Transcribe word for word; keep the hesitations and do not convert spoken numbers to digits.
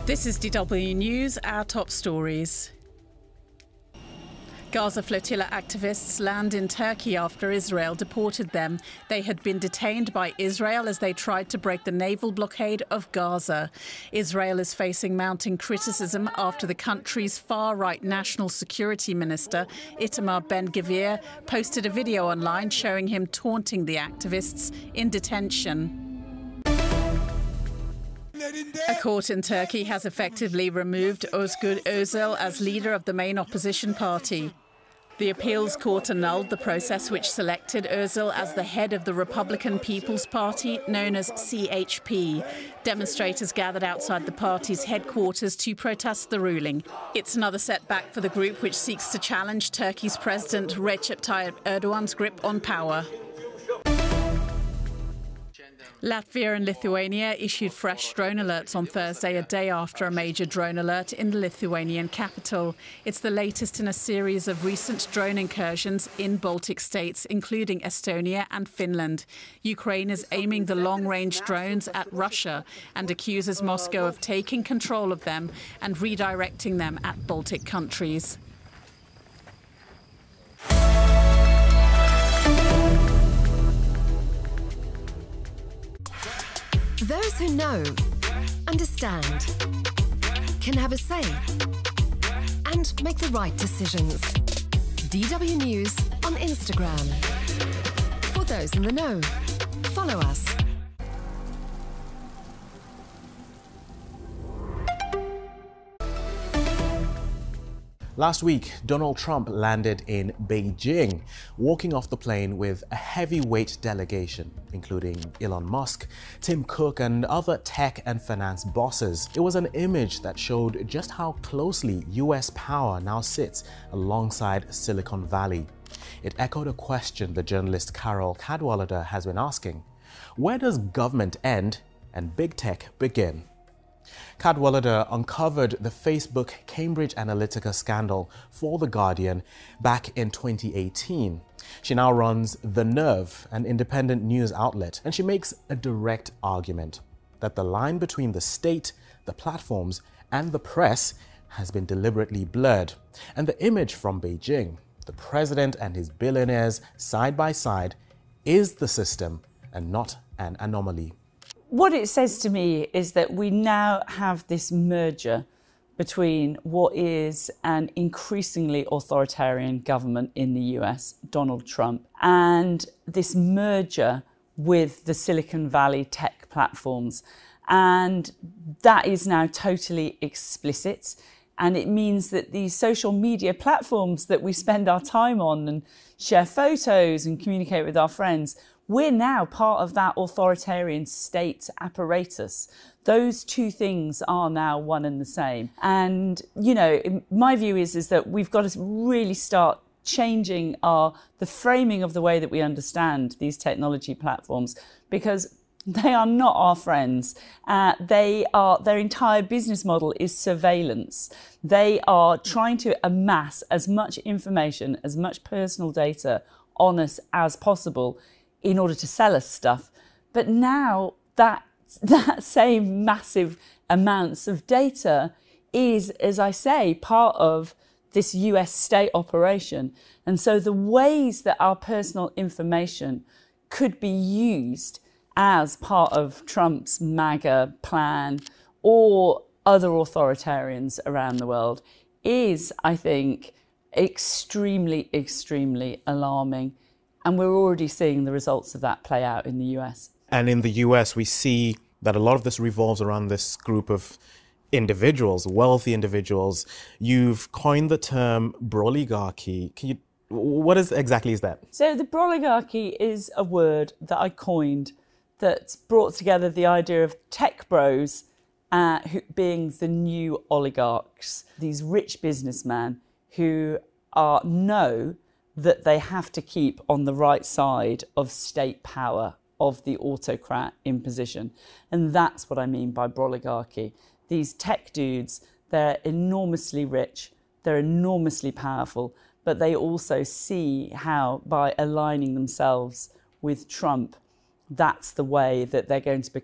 This is D W News, our top stories. Gaza flotilla activists land in Turkey after Israel deported them. They had been detained by Israel as they tried to break the naval blockade of Gaza. Israel is facing mounting criticism after the country's far-right national security minister, Itamar Ben-Gvir, posted a video online showing him taunting the activists in detention. A court in Turkey has effectively removed Özgür Özel as leader of the main opposition party. The appeals court annulled the process which selected Özel as the head of the Republican People's Party, known as C H P. Demonstrators gathered outside the party's headquarters to protest the ruling. It's another setback for the group, which seeks to challenge Turkey's President Recep Tayyip Erdogan's grip on power. Latvia and Lithuania issued fresh drone alerts on Thursday, a day after a major drone alert in the Lithuanian capital. It's the latest in a series of recent drone incursions in Baltic states, including Estonia and Finland. Ukraine is aiming the long-range drones at Russia and accuses Moscow of taking control of them and redirecting them at Baltic countries. Those who know, understand, can have a say, and make the right decisions. D W News on Instagram. For those in the know, follow us. Last week, Donald Trump landed in Beijing, walking off the plane with a heavyweight delegation, including Elon Musk, Tim Cook, and other tech and finance bosses. It was an image that showed just how closely U S power now sits alongside Silicon Valley. It echoed a question the journalist Carol Cadwalader has been asking: where does government end and big tech begin? Cadwalader uncovered the Facebook Cambridge Analytica scandal for The Guardian back in twenty eighteen. She now runs The Nerve, an independent news outlet, and she makes a direct argument that the line between the state, the platforms, and the press has been deliberately blurred. And the image from Beijing, the president and his billionaires side by side, is the system and not an anomaly. What it says to me is that we now have this merger between what is an increasingly authoritarian government in the U S, Donald Trump, and this merger with the Silicon Valley tech platforms. And that is now totally explicit. And it means that these social media platforms that we spend our time on and share photos and communicate with our friends, we're now part of that authoritarian state apparatus. Those two things are now one and the same. And, you know, my view is, is that we've got to really start changing our the framing of the way that we understand these technology platforms, because they are not our friends. Uh, they are, their entire business model is surveillance. They are trying to amass as much information, as much personal data on us as possible in order to sell us stuff. But now that that same massive amounts of data is, as I say, part of this U S state operation. And so the ways that our personal information could be used as part of Trump's MAGA plan or other authoritarians around the world is, I think, extremely, extremely alarming. And we're already seeing the results of that play out in the U S. And in the U S, we see that a lot of this revolves around this group of individuals, wealthy individuals. You've coined the term broligarchy. Can you, what is exactly is that? So the broligarchy is a word that I coined that's brought together the idea of tech bros uh, who, being the new oligarchs, these rich businessmen who are know that they have to keep on the right side of state power, of the autocrat in position. And that's what I mean by broligarchy. These tech dudes, they're enormously rich, they're enormously powerful, but they also see how by aligning themselves with Trump, that's the way that they're going to become